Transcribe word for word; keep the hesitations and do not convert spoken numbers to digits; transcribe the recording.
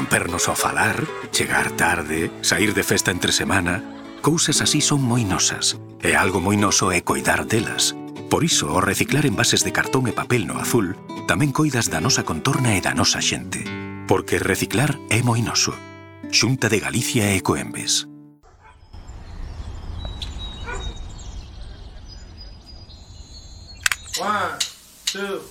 rompernos ao falar, chegar tarde, saír de festa entre semana... Cousas así son moi nosas, e algo moi noso é coidar delas. Por iso, ao reciclar envases de cartón e papel no azul, tamén coidas da nosa contorna e da nosa xente. Porque reciclar é moi noso. Xunta de Galicia e Ecoembes. One, two...